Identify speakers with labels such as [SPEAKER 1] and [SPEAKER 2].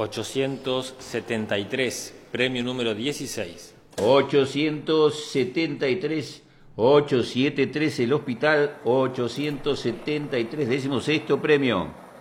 [SPEAKER 1] 873, premio número 16.
[SPEAKER 2] 873, 873 el hospital, 873, 16º premio.